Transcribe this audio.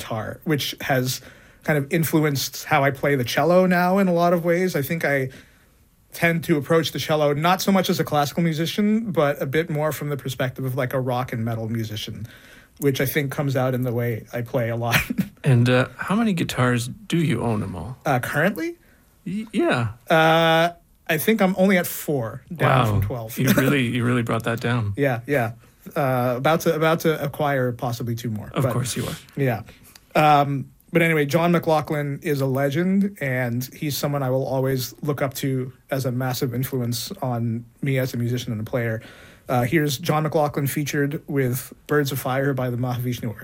guitar, which has kind of influenced how I play the cello now in a lot of ways. I think I tend to approach the cello not so much as a classical musician, but a bit more from the perspective of like a rock and metal musician, which I think comes out in the way I play a lot. And how many guitars do you own, Amal? Currently? Yeah. I think I'm only at 4, down from 12. you really brought that down. Yeah. About to acquire possibly 2 more. Of course you are. Yeah. But anyway, John McLaughlin is a legend, and he's someone I will always look up to as a massive influence on me as a musician and a player. Here's John McLaughlin featured with Birds of Fire by the Mahavishnu Orchestra.